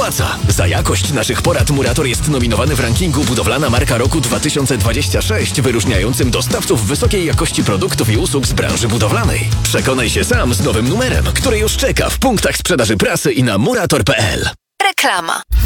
opłaca. Za jakość naszych porad Murator jest nominowany w rankingu Budowlana Marka Roku 2026, wyróżniającym dostawców wysokiej jakości produktów i usług z branży budowlanej. Przekonaj się sam z nowym numerem, który już czeka w punktach sprzedaży prasy i na murator.pl. Reklama.